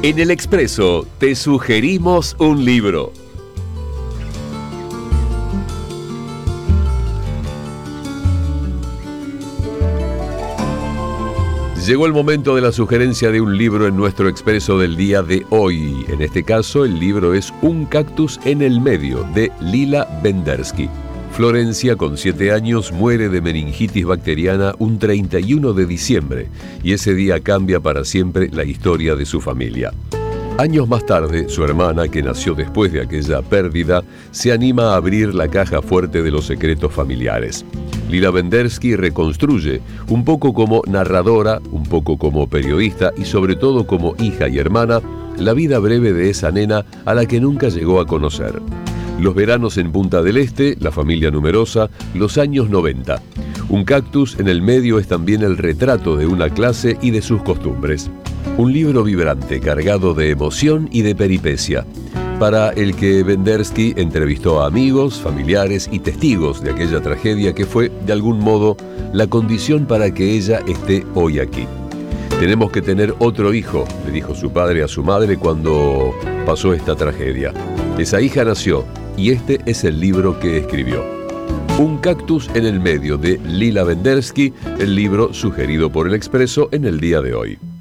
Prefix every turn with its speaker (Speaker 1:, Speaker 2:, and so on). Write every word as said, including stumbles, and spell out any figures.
Speaker 1: En El Expreso te sugerimos un libro. Llegó el momento de la sugerencia de un libro en nuestro Expreso del día de hoy. En este caso, el libro es Un cactus en el medio, de Lila Bendersky. Florencia, con siete años, muere de meningitis bacteriana un treinta y uno de diciembre, y ese día cambia para siempre la historia de su familia. Años más tarde, su hermana, que nació después de aquella pérdida, se anima a abrir la caja fuerte de los secretos familiares. Lila Bendersky reconstruye, un poco como narradora, un poco como periodista y sobre todo como hija y hermana, la vida breve de esa nena a la que nunca llegó a conocer. Los veranos en Punta del Este, la familia numerosa, los años noventa. Un cactus en el medio es también el retrato de una clase y de sus costumbres. Un libro vibrante, cargado de emoción y de peripecia, para el que Bendersky entrevistó a amigos, familiares y testigos de aquella tragedia que fue, de algún modo, la condición para que ella esté hoy aquí. Tenemos que tener otro hijo, le dijo su padre a su madre cuando pasó esta tragedia. Esa hija nació y este es el libro que escribió. Un cactus en el medio, de Lila Bendersky, el libro sugerido por El Expreso en el día de hoy.